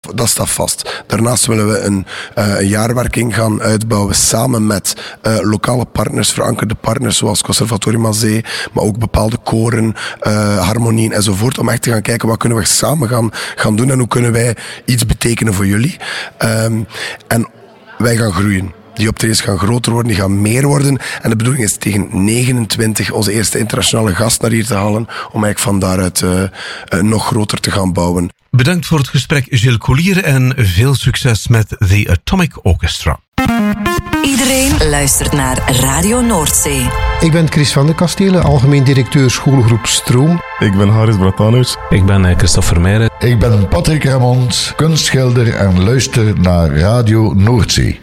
dat staat vast. Daarnaast willen we een jaarwerking gaan uitbouwen samen met lokale partners, verankerde partners zoals Conservatorium aan Zee, maar ook bepaalde koren, harmonieën enzovoort, om echt te gaan kijken wat kunnen we samen gaan doen en hoe kunnen wij iets betekenen voor jullie. En wij gaan groeien. Die optredens gaan groter worden, die gaan meer worden. En de bedoeling is tegen 29 onze eerste internationale gast naar hier te halen, om eigenlijk van daaruit nog groter te gaan bouwen. Bedankt voor het gesprek, Gilles Collier, en veel succes met The Atomic Orchestra. Iedereen luistert naar Radio Noordzee. Ik ben Chris van de Kastelen, algemeen directeur schoolgroep Stroom. Ik ben Haris Bratanovic. Ik ben Christopher Meijeren. Ik ben Patrick Ramond, kunstschilder en luister naar Radio Noordzee.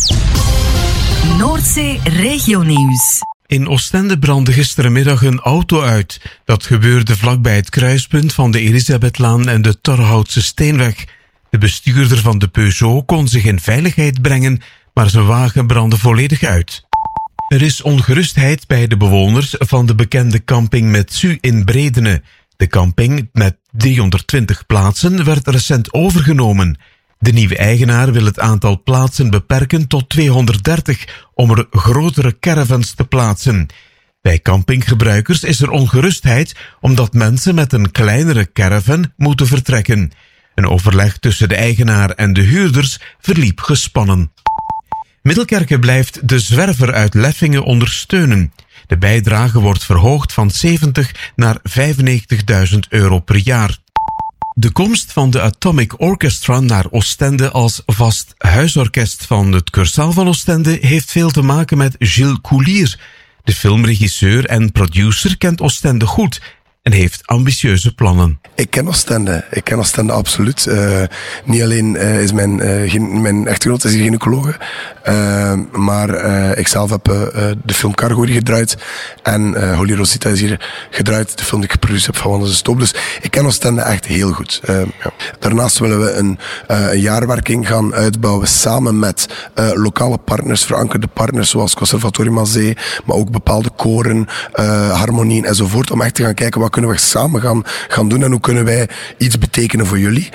Noordzee Regionieuws. In Oostende brandde gisterenmiddag een auto uit. Dat gebeurde vlakbij het kruispunt van de Elisabethlaan en de Torhoutse Steenweg. De bestuurder van de Peugeot kon zich in veiligheid brengen, maar zijn wagen brandde volledig uit. Er is ongerustheid bij de bewoners van de bekende camping Metsu in Bredene. De camping met 320 plaatsen werd recent overgenomen. De nieuwe eigenaar wil het aantal plaatsen beperken tot 230 om er grotere caravans te plaatsen. Bij campinggebruikers is er ongerustheid omdat mensen met een kleinere caravan moeten vertrekken. Een overleg tussen de eigenaar en de huurders verliep gespannen. Middelkerke blijft de zwerver uit Leffingen ondersteunen. De bijdrage wordt verhoogd van 70 naar 95.000 euro per jaar. De komst van de Atomic Orchestra naar Oostende als vast huisorkest van het Cursaal van Oostende heeft veel te maken met Gilles Collier. De filmregisseur en producer kent Oostende goed en heeft ambitieuze plannen. Ik ken Oostende absoluut. Niet alleen is mijn echtgenoot is gynaecoloog, maar ik zelf heb de film Cargo hier gedraaid en Holy Rosita is hier gedraaid, de film die ik geproduceerd heb van Wandels de Stoop. Dus ik ken Oostende echt heel goed. Ja. Daarnaast willen we een jaarwerking gaan uitbouwen samen met lokale partners, verankerde partners zoals Conservatorium aan Zee, maar ook bepaalde koren, harmonieën enzovoort, om echt te gaan kijken wat kunnen we samen gaan doen en hoe kunnen wij iets betekenen voor jullie.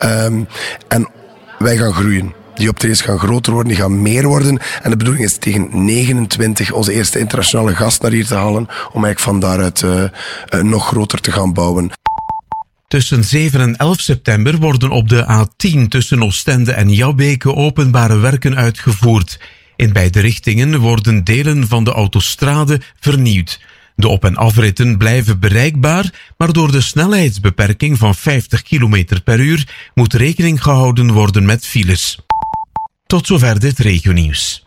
En wij gaan groeien. Die optredens gaan groter worden, die gaan meer worden. En de bedoeling is tegen 29 onze eerste internationale gast naar hier te halen, om eigenlijk van daaruit nog groter te gaan bouwen. Tussen 7 en 11 september worden op de A10 tussen Oostende en Jabbeke openbare werken uitgevoerd. In beide richtingen worden delen van de autostrade vernieuwd. De op- en afritten blijven bereikbaar, maar door de snelheidsbeperking van 50 km per uur moet rekening gehouden worden met files. Tot zover dit regionieuws.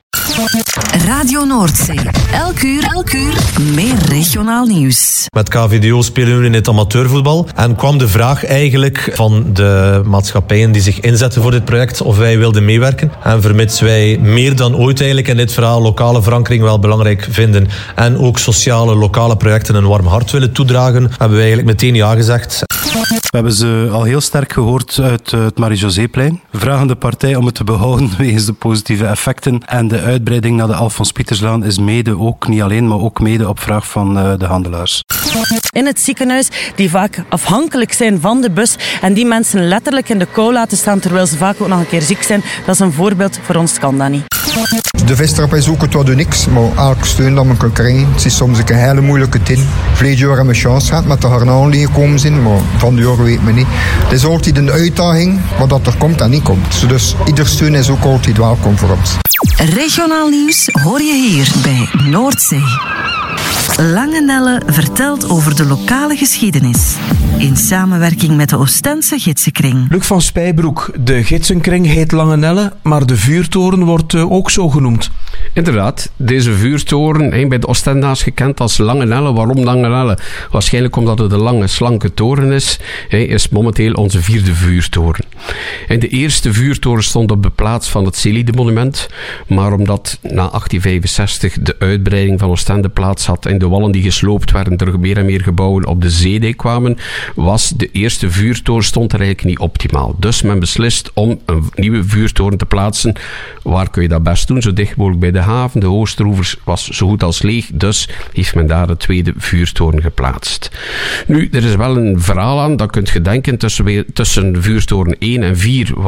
Radio Noordzee. Elk uur meer regionaal nieuws. Met KVDO spelen we in het amateurvoetbal. En kwam de vraag eigenlijk van de maatschappijen die zich inzetten voor dit project of wij wilden meewerken. En vermits wij meer dan ooit eigenlijk in dit verhaal lokale verankering wel belangrijk vinden en ook sociale lokale projecten een warm hart willen toedragen, hebben wij eigenlijk meteen ja gezegd. We hebben ze al heel sterk gehoord uit het Marie-Joséplein. We vragen de partij om het te behouden wegens de positieve effecten. En de uitbreiding naar de Alfons Pieterslaan is mede ook, niet alleen, maar ook mede op vraag van de handelaars. In het ziekenhuis, die vaak afhankelijk zijn van de bus en die mensen letterlijk in de kou laten staan terwijl ze vaak ook nog een keer ziek zijn. Dat is een voorbeeld, voor ons kan dat niet. De vistrap is ook het wat niks, maar elke steun dat men kan krijgen, het is soms een hele moeilijke tin. Verleden jaar hebben we chance gehad met de garnalen die gekomen zijn, maar van de jaar weet men niet. Het is altijd een uitdaging, wat dat er komt en niet komt. Dus ieder steun is ook altijd welkom voor ons. Regionaal nieuws hoor je hier bij Noordzee. Lange Nelle vertelt over de lokale geschiedenis. In samenwerking met de Oostense Gidsenkring. Luc van Spijbroek, de Gidsenkring heet Lange Nelle, maar de vuurtoren wordt ook zo genoemd. Inderdaad, deze vuurtoren, bij de Oostendaars gekend als Lange Nelle. Waarom Lange Nelle? Waarschijnlijk omdat het een lange, slanke toren is momenteel onze 4e vuurtoren. En de eerste vuurtoren stond op de plaats van het Celide-monument, maar omdat na 1865 de uitbreiding van Oostende plaats had en de wallen die gesloopt werden, er meer en meer gebouwen op de zeedijk kwamen, was de eerste vuurtoren stond er eigenlijk niet optimaal. Dus men beslist om een nieuwe vuurtoren te plaatsen. Waar kun je dat best doen? Zo dicht mogelijk bij de haven. De Oosteroevers was zo goed als leeg, dus heeft men daar de tweede vuurtoren geplaatst. Nu, er is wel een verhaal aan, dat kunt je denken tussen vuurtoren 1 en 4